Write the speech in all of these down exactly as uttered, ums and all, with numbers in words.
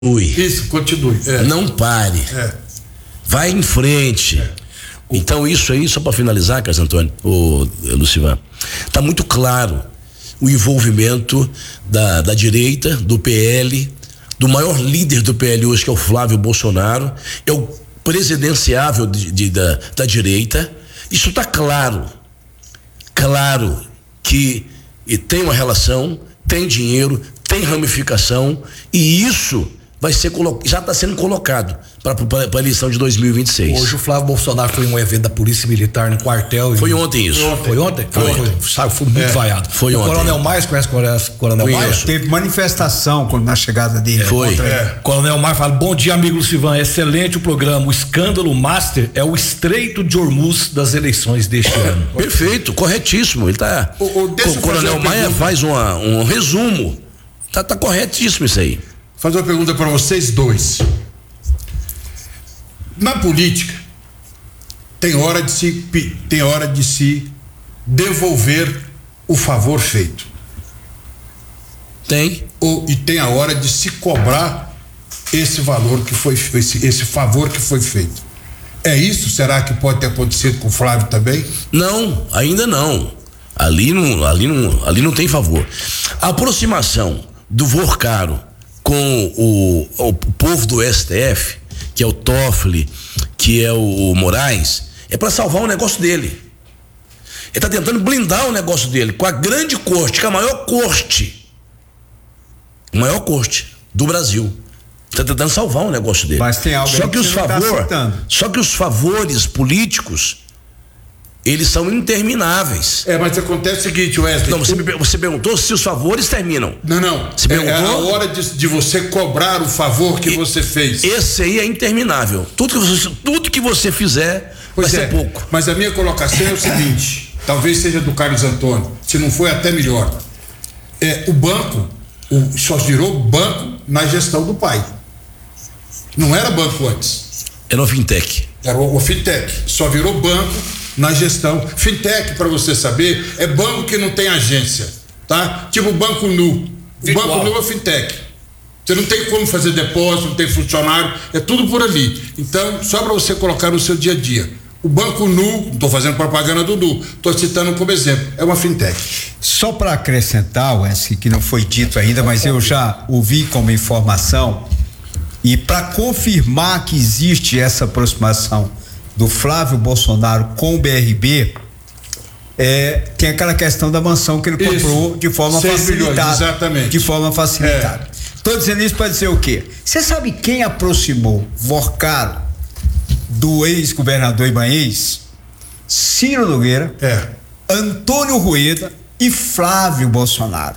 Isso, continue. É. Não pare. É. Vai em frente. É. Então isso aí, só para finalizar, Carlos Antônio, o Lucivan, tá muito claro o envolvimento da, da direita, do P L, do maior líder do P L hoje, que é o Flávio Bolsonaro, é o presidenciável de, de, da, da direita. Isso tá claro. Claro que e tem uma relação, tem dinheiro, tem ramificação, e isso vai ser já está sendo colocado para a eleição de dois mil e vinte e seis. Hoje o Flávio Bolsonaro foi em um evento da Polícia Militar no quartel. Foi e... ontem isso. Foi ontem? Foi. Foi, foi, foi muito é. vaiado. Foi o ontem. Coronel Mais, conhece o Coronel Mais? Teve manifestação quando, na chegada dele. Foi. É. Coronel Mais fala: bom dia, amigo Lucivan, excelente o programa. O escândalo master é o Estreito de Hormuz das eleições deste ano. Perfeito, corretíssimo. Ele tá. O, o, o Coronel Maia faz uma, um resumo. Tá, tá corretíssimo isso aí. Fazer uma pergunta para vocês dois. Na política, tem hora de se, tem hora de se devolver o favor feito. Tem. Ou, e tem a hora de se cobrar esse valor que foi, esse, esse favor que foi feito. É isso? Será que pode ter acontecido com o Flávio também? Não, ainda não. Ali não, ali não, ali não tem favor. A aproximação do Vorcaro com o, o povo do S T F, que é o Toffoli, que é o, o Moraes, é para salvar o negócio dele. Ele está tentando blindar o negócio dele com a grande corte, que é a maior corte, a maior corte do Brasil. Está tentando salvar o negócio dele. Mas tem algo só que, que os você favor, tá só que os favores políticos, eles são intermináveis. É, mas acontece o seguinte, Wesley. Não, você, me, você perguntou se os favores terminam. Não, não. Você perguntou? É a hora de, de você cobrar o favor que e, você fez. Esse aí é interminável. Tudo que você, tudo que você fizer pois vai é, ser pouco. Mas a minha colocação é o seguinte, talvez seja do Carlos Antônio, se não foi até melhor. É, o banco, o, só virou banco na gestão do pai. Não era banco antes. Era o fintech. Era o, o fintech. Só virou banco na gestão. Fintech, para você saber, é banco que não tem agência, tá? Tipo o Banco Nu. O Banco Nu é fintech. Você não tem como fazer depósito, não tem funcionário, é tudo por ali. Então, só para você colocar no seu dia a dia. O Banco Nu, não estou fazendo propaganda do Nu, estou citando como exemplo, é uma fintech. Só para acrescentar, Wesley, que não foi dito ainda, mas eu já ouvi como informação, e para confirmar que existe essa aproximação do Flávio Bolsonaro com o B R B, é, tem aquela questão da mansão que ele comprou isso. de forma facilitada. Milhões, exatamente. De forma facilitada. Estou é. dizendo isso para dizer o quê? Você sabe quem aproximou Vorcaro do ex-governador Ibanez? Ciro Nogueira, é. Antônio Rueda e Flávio Bolsonaro.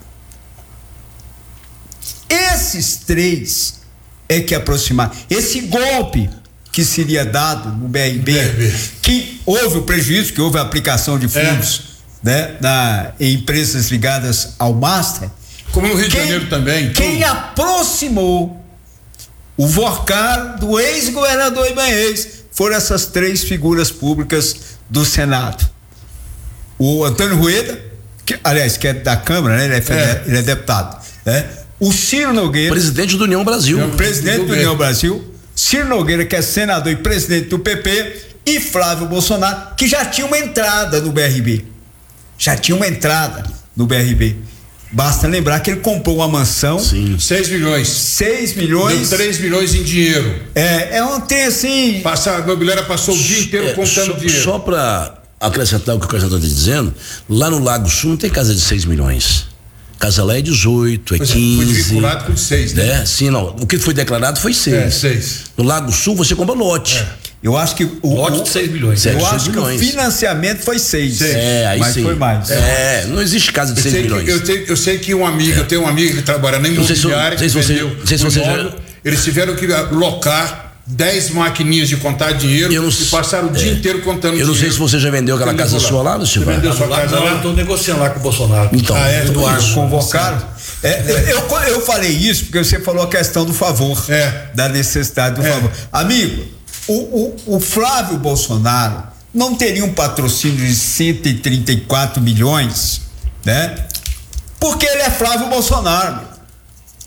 Esses três é que aproximaram. Esse golpe que seria dado no B R B, B R B, que houve o prejuízo, que houve a aplicação de fundos é. né, na, em empresas ligadas ao Master. Como no Rio quem, de Janeiro também. Quem tudo. aproximou o Vorcaro do ex-governador Ibanez foram essas três figuras públicas do Senado. O Antônio Rueda, que, aliás, que é da Câmara, né? Ele é, é. Ele é deputado, né? O Ciro Nogueira, presidente do União Brasil. O presidente do, do União Brasil. Ciro Nogueira, que é senador e presidente do P P, e Flávio Bolsonaro, que já tinha uma entrada no B R B. Já tinha uma entrada no B R B. Basta lembrar que ele comprou uma mansão. Sim. seis milhões. seis milhões. Deu três milhões em dinheiro. É, é um tem assim. Passa, a imobiliária passou o dia inteiro é, contando só, dinheiro. Só para acrescentar o que o Carlos Antônio está dizendo, lá no Lago Sul não tem casa de seis milhões. Casa lá é dezoito, é pois quinze. É, foi vinculado com seis, né? né? Sim, não. O que foi declarado foi seis. É, seis. No Lago Sul você compra lote. É. Eu acho que o lote de seis milhões. Eu acho que o financiamento foi seis. seis. É, aí mas sim. foi mais. É, não existe casa de seis milhões. Que, eu, sei, eu sei que um amigo, é. eu tenho um amigo que trabalha na imobiliária, que vendeu o imóvel, já... eles tiveram que locar dez maquininhas de contar dinheiro não, e passaram o é. dia inteiro contando dinheiro. Eu não sei se você já vendeu aquela casa sua lá, Luciano. Você vendeu sua casa lá? Eu estou negociando lá com o Bolsonaro. Então, ah, é, Eduardo, convocaram? É, eu, eu falei isso porque você falou a questão do favor, é. da necessidade do é. favor. Amigo, o, o, o Flávio Bolsonaro não teria um patrocínio de cento e trinta e quatro milhões, né? Porque ele é Flávio Bolsonaro.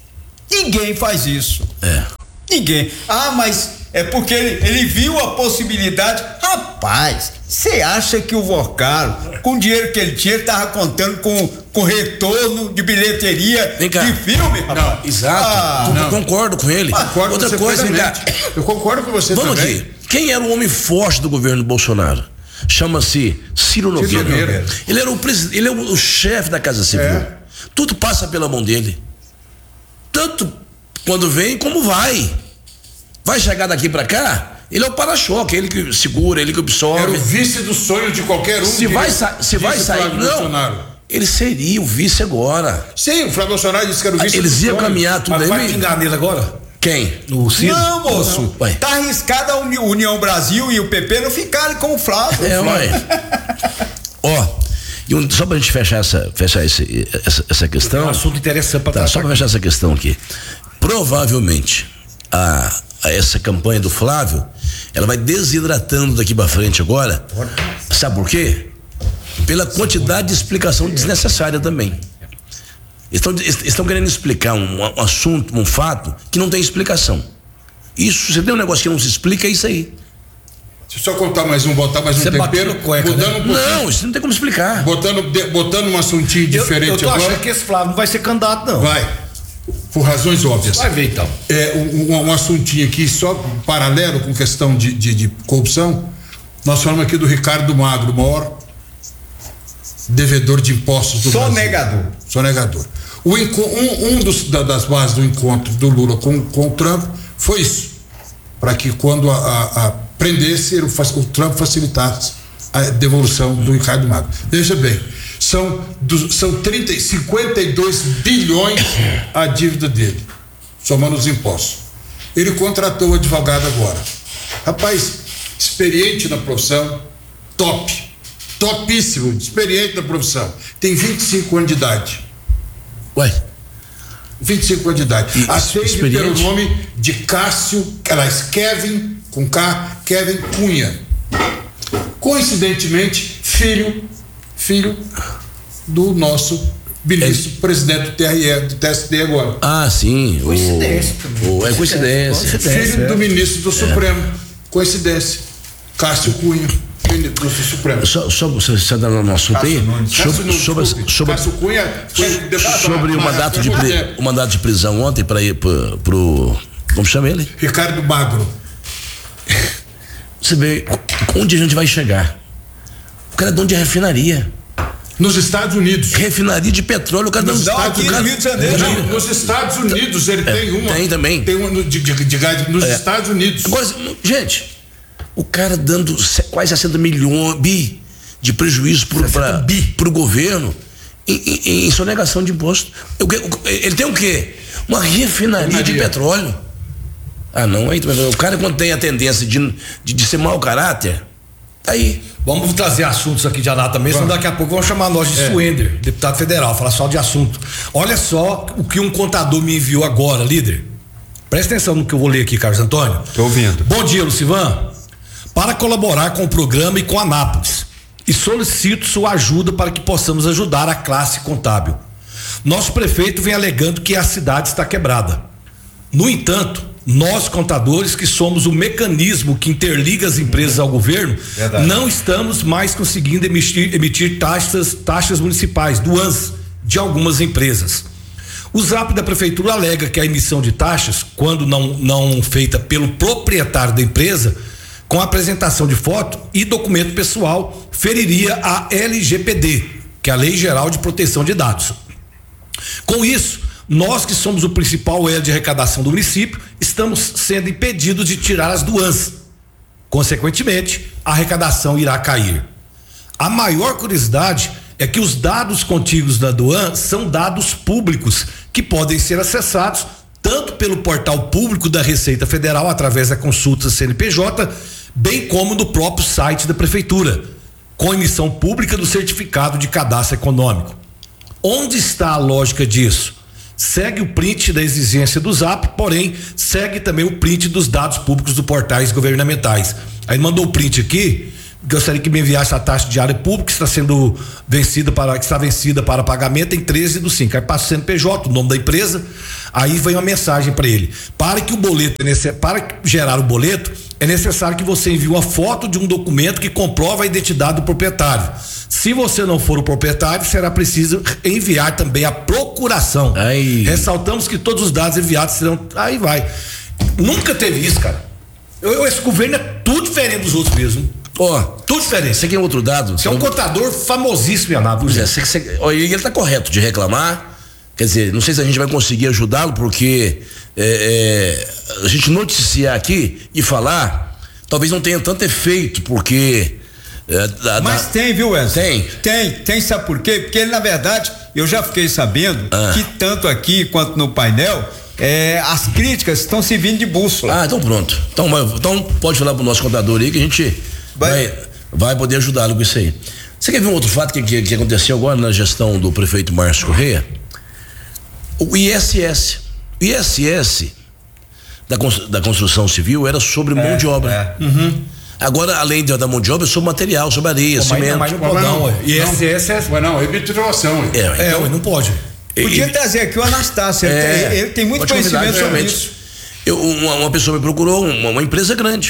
Ninguém faz isso. É. Ninguém. Ah, mas é porque ele, ele viu a possibilidade. Rapaz, você acha que o Vocaro, com o dinheiro que ele tinha, ele tava contando com, com retorno de bilheteria Vem cá. de filme? Rapaz? Não, exato. Ah, Eu concordo com ele. Ah, concordo Outra com você coisa, vem cá. plenamente. Eu concordo com você Vamos também. aqui. Quem era o homem forte do governo Bolsonaro? Chama-se Ciro Nogueira. Nogueira. Ele era o presidente, ele é o, o chefe da Casa Civil. É. Tudo passa pela mão dele. Tanto quando vem como vai. Vai chegar daqui pra cá, ele é o para-choque, ele que segura, ele que absorve. Era o vice do sonho de qualquer um. Se vai, sa se vai sair, não. Bolsonaro. Ele seria o vice agora. Sim, o Flávio Bolsonaro disse que era o vice Eles do iam sonho. caminhar tudo Mas vai aí. pingar nele agora? Quem? No Ciro? Não, moço. Ué. Tá arriscada a Uni- União Brasil e o P P não ficarem com o Flávio. É, Flávio. ué. Ó, e um, só pra gente fechar essa, fechar esse, essa, essa É um questão. assunto interessante pra Tá, tratar. só pra fechar essa questão aqui. Provavelmente, a, a essa campanha do Flávio, ela vai desidratando daqui pra frente agora. Sabe por quê? Pela quantidade de explicação desnecessária também. Estão, estão querendo explicar um, um assunto, um fato, que não tem explicação. Isso, você tem um negócio que não se explica, é isso aí. Deixa eu só contar mais um, botar mais um Você bateu tempero, no cueca, mudando né? um pouquinho, Não, isso não tem como explicar. botando, de- botando um assuntinho Eu, diferente eu tô agora. achando que esse Flávio não vai ser candidato, não. Vai, por razões óbvias. Vai ver então. É, um, um- um assuntinho aqui, só paralelo com questão de, de, de corrupção. Nós falamos aqui do Ricardo Magro, o maior devedor de impostos do Brasil. Sonegador. Sonegador. O enco- um um dos, da- das bases do encontro do Lula com, com o Trump foi isso, para que quando a, a, a prendesse, ele, o Trump facilitasse a devolução do Ricardo Magro. Veja bem, são, do, são trinta, cinquenta e dois bilhões a dívida dele, somando os impostos. Ele contratou o advogado agora. Rapaz, experiente na profissão, top, topíssimo, experiente na profissão. Tem vinte e cinco anos de idade. Ué, vinte e cinco anos de idade. E Atende experiente? pelo nome de Cássio, aliás, Kevin, com K, Kevin Cunha. Coincidentemente, filho, filho do nosso ministro, presidente do T R E, do T S D agora. ah, sim. Coincidência O, o, é coincidência. Filho do ministro do Supremo. Coincidência. Cássio Cunha, ministro do Supremo. Só, só você está dando no assunto aí? Cássio Sobre, Nunes, sobre, desculpe. sobre, Cássio Cunha foi deputado sobre o na- mandato de, na- pri, o mandato de prisão ontem para ir pro, pro. Como chama ele? Ricardo Magro. Você vê onde a gente vai chegar. O cara é dono de refinaria. Nos Estados Unidos. Refinaria de petróleo, o cara Nos não Estados o cara- Rio de Janeiro. Não, nos Estados Unidos ele tem uma. tem também. Tem uma no- de, de, de gás nos Estados Unidos. Agora, gente, o cara dando se- quase sessenta milhões bi de prejuízo pro, pra, pro governo em, em, em sonegação de imposto. O que- o- Ele tem o quê? Uma refinaria de Refinaria. petróleo. Ah, não, aí o cara quando tem a tendência de, de, de ser mau caráter, tá aí. Vamos trazer assuntos aqui de Anata mesmo, senão daqui a pouco vão chamar nós de É. Suender, deputado federal, falar só de assunto. Olha só o que um contador me enviou agora, líder. Presta atenção no que eu vou ler aqui, Carlos Antônio. Tô ouvindo. Bom dia, Lucivan. Para colaborar com o programa e com a Anápolis. E solicito sua ajuda para que possamos ajudar a classe contábil. Nosso prefeito vem alegando que a cidade está quebrada. No entanto, nós contadores, que somos o mecanismo que interliga as empresas ao governo, Verdade. não estamos mais conseguindo emitir, emitir taxas, taxas municipais, D U A Ns, de algumas empresas. O Zap da prefeitura alega que a emissão de taxas, quando não, não feita pelo proprietário da empresa, com apresentação de foto e documento pessoal, feriria a L G P D, que é a Lei Geral de Proteção de Dados. Com isso, nós que somos o principal elo de arrecadação do município, estamos sendo impedidos de tirar as D U A Ns. Consequentemente, a arrecadação irá cair. A maior curiosidade é que os dados contíguos da D U A N são dados públicos que podem ser acessados tanto pelo portal público da Receita Federal através da consulta C N P J, bem como no próprio site da prefeitura, com emissão pública do certificado de cadastro econômico. Onde está a lógica disso? Segue o print da exigência do Zap, porém segue também o print dos dados públicos dos portais governamentais. Aí mandou o print aqui Gostaria que me enviasse a taxa de área pública que está sendo vencida para que está vencida para pagamento em treze do cinco. Aí passa o C N P J, o nome da empresa. Aí vem uma mensagem para ele: para que o boleto para gerar o boleto é necessário que você envie uma foto de um documento que comprova a identidade do proprietário. Se você não for o proprietário, será preciso enviar também a procuração. Aí. Ressaltamos que todos os dados enviados serão. Aí vai. Nunca teve isso, cara. Eu, eu, esse governo é tudo diferente dos outros mesmo. Ó, oh, tudo diferente. Você quer um outro dado? Você é um contador famosíssimo em Anápolis. É, você, você, ó, ele tá correto de reclamar. Quer dizer, não sei se a gente vai conseguir ajudá-lo, porque é, é, a gente noticiar aqui e falar, talvez não tenha tanto efeito, porque. É, da, Mas da, tem, viu, Wesley? Tem. Tem, tem, sabe por quê? Porque na verdade, eu já fiquei sabendo ah. que tanto aqui quanto no painel, é, as críticas estão servindo de bússola. Ah, então pronto. Então, então pode falar pro nosso contador aí que a gente vai, vai, vai poder ajudá-lo com isso aí. Você quer ver um outro fato que, que, que aconteceu agora na gestão do prefeito Márcio Correia? O I S S. O I S S da, da construção civil era sobre é, mão de obra. É. Uhum. Agora, além da mão de obra, é sobre material, sobre areia, Pô, cimento. Mas não pode não, I S S é... Mas não, é bitulação. É, é, então, não pode. Podia e, trazer aqui o Anastácio, ele, é, tem, ele tem muito conhecimento sobre isso. Eu, uma, uma pessoa me procurou, uma, uma empresa grande.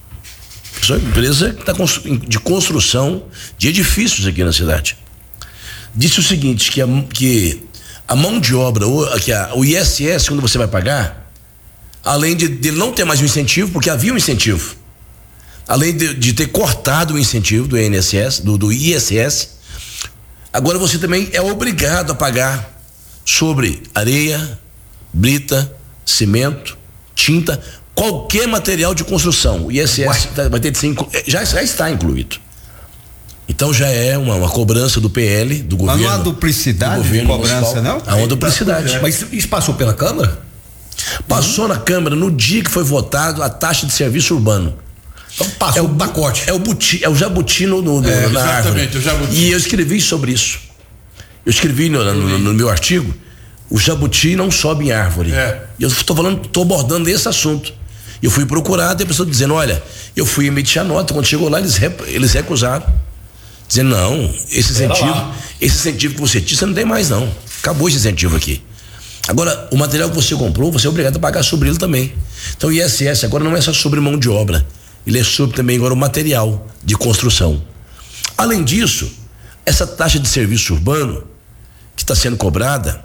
Uma empresa que está de construção de edifícios aqui na cidade. Disse o seguinte, que a, que a mão de obra, que a, o I S S, quando você vai pagar, além de, de não ter mais um incentivo, porque havia um incentivo, além de, de ter cortado o incentivo do I N S S, do, do I S S, agora você também é obrigado a pagar sobre areia, brita, cimento, tinta, qualquer material de construção. O I S S Uai. vai ter de ser inclu... já, já está incluído. Então já é uma, uma cobrança do P L, do governo. Mas não há duplicidade de cobrança, municipal. Não? Há uma duplicidade. Mas isso passou pela Câmara? Passou uhum. na Câmara no dia que foi votado a taxa de serviço urbano. Então passou é o pacote. É o, buti, é o jabuti no, no, é, na árvore. O jabuti. E eu escrevi sobre isso. Eu escrevi no, no, no meu artigo, o jabuti não sobe em árvore. É. E eu estou falando, estou abordando esse assunto. Eu fui procurado e a pessoa dizendo, olha, eu fui emitir a nota, quando chegou lá eles, eles recusaram. Dizendo, não, esse incentivo, esse incentivo que você tinha, você não tem mais não. Acabou esse incentivo aqui. Agora, o material que você comprou, você é obrigado a pagar sobre ele também. Então o I S S agora não é só sobre mão de obra, ele é sobre também agora o material de construção. Além disso, essa taxa de serviço urbano que está sendo cobrada,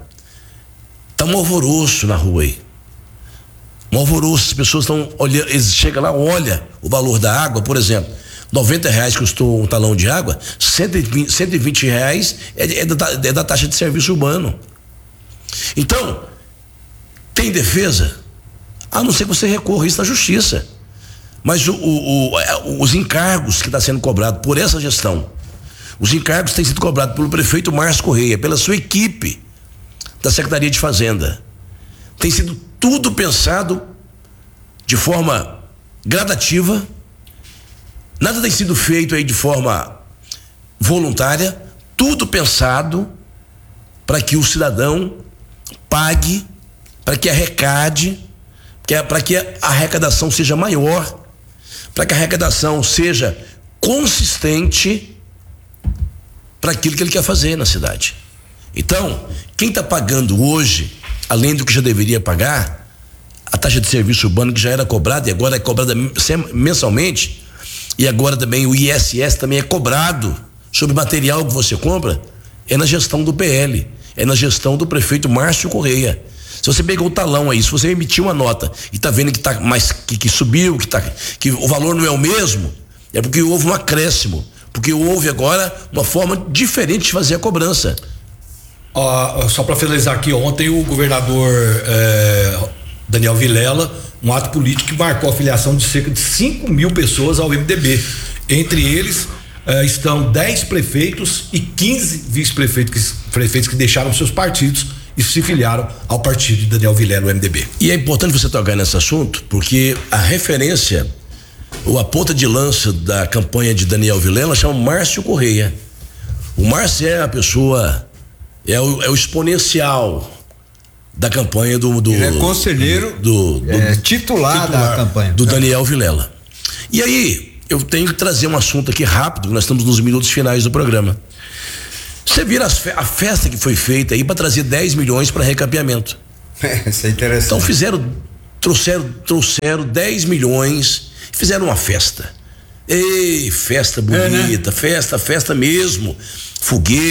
tá um alvoroço na rua aí. Um alvoroço, as pessoas estão olhando, eles chegam lá, olha o valor da água, por exemplo, noventa reais custou um talão de água, cento e vinte, cento e vinte reais é, é, da, é da taxa de serviço urbano. Então, tem defesa, a não ser que você recorra isso na justiça. Mas o, o, o, os encargos que está sendo cobrado por essa gestão, os encargos têm sido cobrados pelo prefeito Márcio Correia, pela sua equipe da Secretaria de Fazenda. Tem sido tudo pensado de forma gradativa, nada tem sido feito aí de forma voluntária, tudo pensado para que o cidadão pague, para que arrecade, para que a arrecadação seja maior, para que a arrecadação seja consistente para aquilo que ele quer fazer na cidade. Então, quem está pagando hoje, além do que já deveria pagar, a taxa de serviço urbano que já era cobrada e agora é cobrada mensalmente, e agora também o I S S também é cobrado sobre material que você compra, é na gestão do P L, é na gestão do prefeito Márcio Correia. Se você pegou o talão aí, se você emitiu uma nota e tá vendo que tá mais que, que subiu, que tá que o valor não é o mesmo, é porque houve um acréscimo, porque houve agora uma forma diferente de fazer a cobrança. Uh, só para finalizar aqui, ontem o governador eh, Daniel Vilela, um ato político que marcou a filiação de cerca de cinco mil pessoas ao M D B. Entre eles eh, estão dez prefeitos e quinze vice-prefeitos que, prefeitos que deixaram seus partidos e se filiaram ao partido de Daniel Vilela, o M D B. E é importante você tocar nesse assunto, porque a referência, ou a ponta de lança da campanha de Daniel Vilela chama Márcio Correia. O Márcio é a pessoa, é o, é o exponencial da campanha do. do Ele é conselheiro do, do, é, titular, titular da campanha. Do Daniel Vilela. E aí, eu tenho que trazer um assunto aqui rápido, nós estamos nos minutos finais do programa. Você vira as fe- a festa que foi feita aí para trazer dez milhões para recapeamento. É, isso é interessante. Então fizeram, trouxeram, trouxeram dez milhões, fizeram uma festa. Ei, festa bonita, É, né? festa, festa mesmo. Foguete.